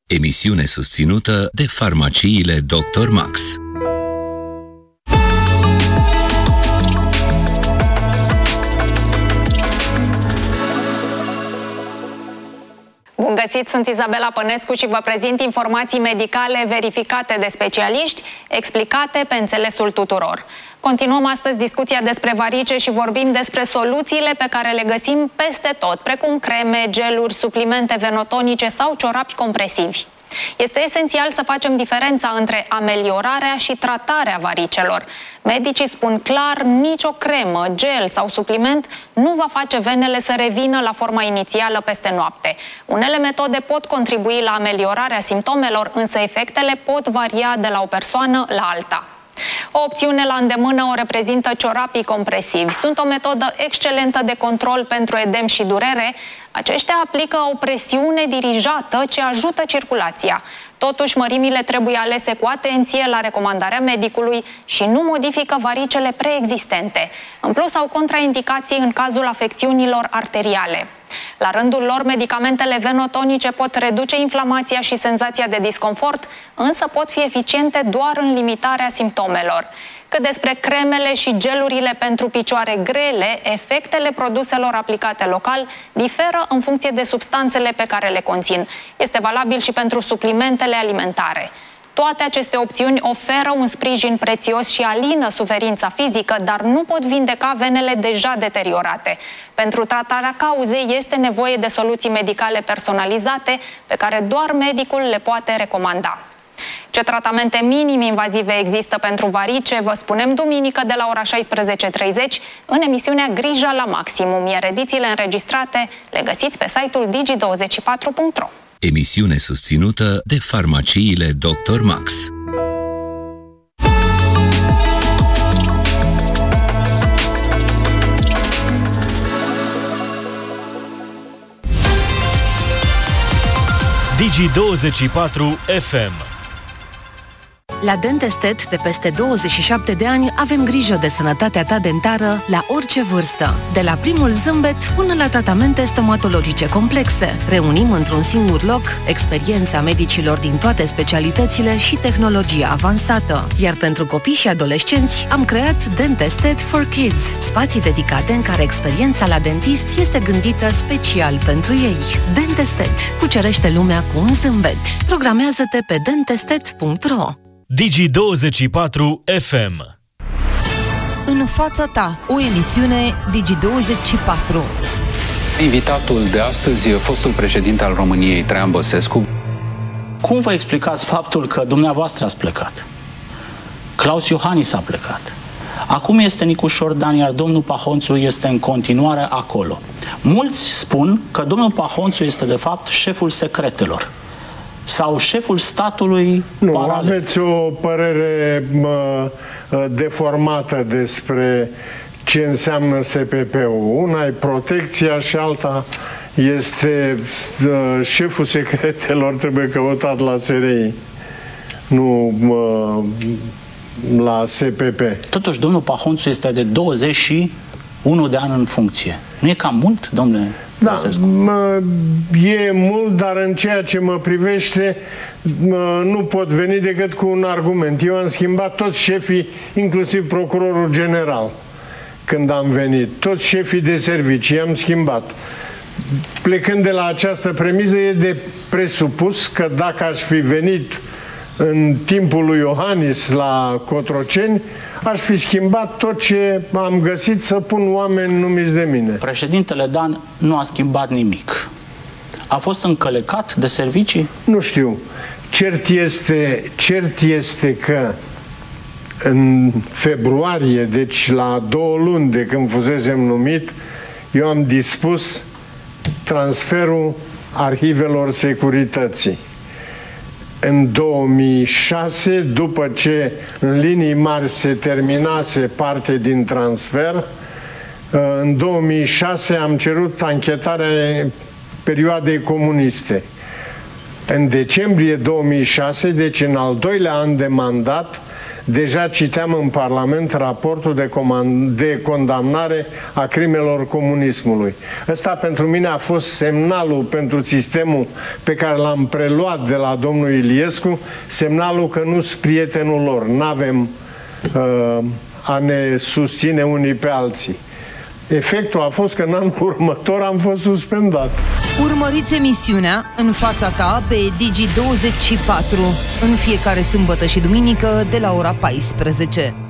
Emisiune susținută de farmaciile Dr. Max. Bun găsit, sunt Izabela Pănescu și vă prezint informații medicale verificate de specialiști, explicate pe înțelesul tuturor. Continuăm astăzi discuția despre varice și vorbim despre soluțiile pe care le găsim peste tot, precum creme, geluri, suplimente venotonice sau ciorapi compresivi. Este esențial să facem diferența între ameliorarea și tratarea varicelor. Medicii spun clar, nicio cremă, gel sau supliment nu va face venele să revină la forma inițială peste noapte. Unele metode pot contribui la ameliorarea simptomelor, însă efectele pot varia de la o persoană la alta. O opțiune la îndemână o reprezintă ciorapii compresivi. Sunt o metodă excelentă de control pentru edem și durere. Aceștia aplică o presiune dirijată ce ajută circulația. Totuși, mărimile trebuie alese cu atenție la recomandarea medicului și nu modifică varicele preexistente. În plus, au contraindicații în cazul afecțiunilor arteriale. La rândul lor, medicamentele venotonice pot reduce inflamația și senzația de disconfort, însă pot fi eficiente doar în limitarea simptomelor. Cât despre cremele și gelurile pentru picioare grele, efectele produselor aplicate local diferă în funcție de substanțele pe care le conțin. Este valabil și pentru suplimentele alimentare. Toate aceste opțiuni oferă un sprijin prețios și alină suferința fizică, dar nu pot vindeca venele deja deteriorate. Pentru tratarea cauzei este nevoie de soluții medicale personalizate pe care doar medicul le poate recomanda. Ce tratamente minim-invazive există pentru varice, vă spunem duminică de la ora 16:30 în emisiunea Grija la maximum, iar edițiile înregistrate le găsiți pe site-ul digi24.ro. Emisiune susținută de farmaciile Dr. Max. Digi24 FM. La Dentestet, de peste 27 de ani, avem grijă de sănătatea ta dentară la orice vârstă. De la primul zâmbet până la tratamente stomatologice complexe. Reunim într-un singur loc experiența medicilor din toate specialitățile și tehnologia avansată. Iar pentru copii și adolescenți am creat Dentestet for Kids, spații dedicate în care experiența la dentist este gândită special pentru ei. Dentestet, cucerește lumea cu un zâmbet. Programează-te pe dentestet.ro. Digi24 FM. În fața ta, o emisiune Digi24. Invitatul de astăzi e fostul președinte al României, Traian Băsescu. Cum vă explicați faptul că dumneavoastră ați plecat? Claus Iohannis a plecat. Acum este Nicu Șordan, iar domnul Pahonțu este în continuare acolo. Mulți spun că domnul Pahonțu este de fapt șeful secretelor sau șeful statului paralel. Nu, aveți o părere deformată despre ce înseamnă SPP-ul. Una e protecția și alta este șeful secretelor, trebuie căutat la SRI, nu la SPP. Totuși, domnul Pahonțu este de 21 de ani în funcție. Nu e cam mult, domnule? Da, e mult, dar în ceea ce mă privește nu pot veni decât cu un argument. Eu am schimbat toți șefii, inclusiv procurorul general, când am venit. Toți șefii de servicii am schimbat. Plecând de la această premiză, e de presupus că dacă aș fi venit în timpul lui Iohannis la Cotroceni, aș fi schimbat tot ce am găsit să pun oameni numiți de mine. Președintele Dan nu a schimbat nimic. A fost încălecat de servicii? Nu știu. Cert este că în februarie, deci la 2 luni de când fusesem numit, eu am dispus transferul arhivelor securității. În 2006, după ce în linii mari se terminase parte din transfer, în 2006 am cerut anchetarea perioadei comuniste. În decembrie 2006, deci în al 2-lea an de mandat, Deja citeam în Parlament raportul de condamnare a crimelor comunismului. Ăsta pentru mine a fost semnalul pentru sistemul pe care l-am preluat de la domnul Iliescu, semnalul că nu sunt prietenul lor, n-avem a ne susține unii pe alții. Efectul a fost că în anul următor am fost suspendat. Urmăriți emisiunea În fața ta pe Digi24 în fiecare sâmbătă și duminică de la ora 14.